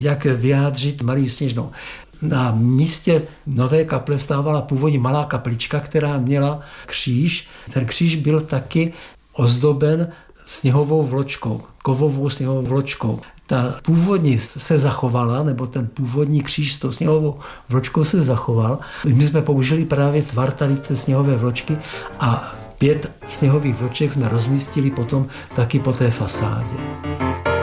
jak vyjádřit Marii Sněžnou. Na místě nové kaple stávala původně malá kaplička, která měla kříž. Ten kříž byl taky ozdoben sněhovou vločkou, kovovou sněhovou vločkou. Ta původní se zachovala, nebo ten původní kříž s tou sněhovou vločkou se zachoval. My jsme použili právě tvar tady té sněhové vločky a 5 sněhových vloček jsme rozmístili potom taky po té fasádě.